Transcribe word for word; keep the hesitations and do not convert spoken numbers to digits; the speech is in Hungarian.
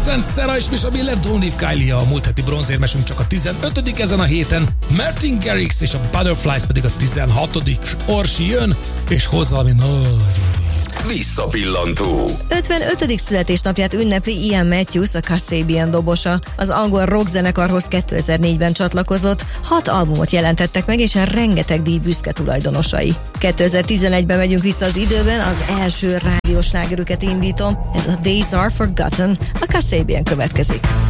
Vincent, Sarah és Misha Miller, Don't Leave Kylie a múlt heti bronzérmesünk csak a tizenötödik ezen a héten, Martin Garrix és a Butterflies pedig a tizenhatodik Orsi jön, és hoz valami nagy Visszapillantó. ötvenötödik születésnapját ünnepli Ian Matthews, a Kasabian dobosa. Az angol rockzenekarhoz kétezer-négyben csatlakozott, hat albumot jelentettek meg, és rengeteg díj büszke tulajdonosai. kétezer-tizenegyben megyünk vissza az időben, az első rádiós slágerüket indítom, ez a Days Are Forgotten, a Kasabian következik.